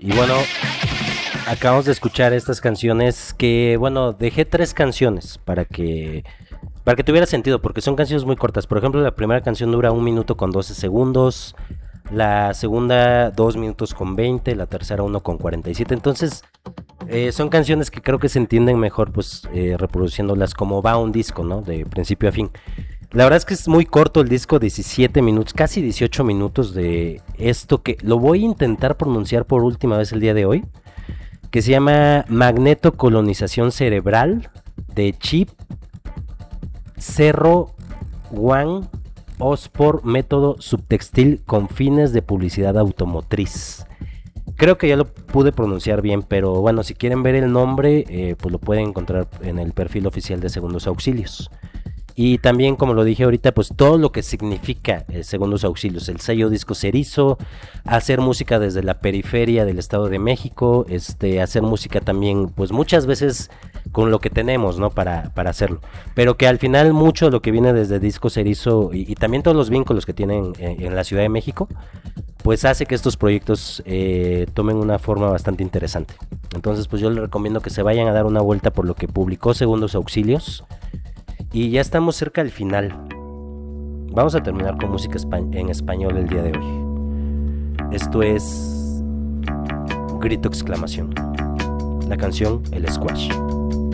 Y bueno, acabamos de escuchar estas canciones que, bueno, dejé 3 canciones para que tuviera sentido, porque son canciones muy cortas. Por ejemplo, la primera canción dura 1 minuto con 12 segundos, la segunda 2 minutos con 20, la tercera 1 con 47. Entonces, son canciones que creo que se entienden mejor, pues, reproduciéndolas como va un disco, ¿no? De principio a fin. La verdad es que es muy corto el disco, 17 minutos, casi 18 minutos de esto que lo voy a intentar pronunciar por última vez el día de hoy, que se llama Magnetocolonización Cerebral de Chip Cerro Juan Ospor, método subtextil con fines de publicidad automotriz. Creo que ya lo pude pronunciar bien, pero bueno, si quieren ver el nombre, pues lo pueden encontrar en el perfil oficial de Segundos Auxilios. Y también, como lo dije ahorita, pues todo lo que significa Segundos Auxilios, el sello Discos Erizo, hacer música desde la periferia del Estado de México, hacer música también, pues muchas veces con lo que tenemos, ¿no? Para hacerlo. Pero que al final mucho de lo que viene desde Discos Erizo y también todos los vínculos que tienen en la Ciudad de México, pues hace que estos proyectos tomen una forma bastante interesante. Entonces, pues yo les recomiendo que se vayan a dar una vuelta por lo que publicó Segundos Auxilios. Y ya estamos cerca del final. Vamos a terminar con música en español el día de hoy. Esto es Grito Exclamación. La canción El Squash.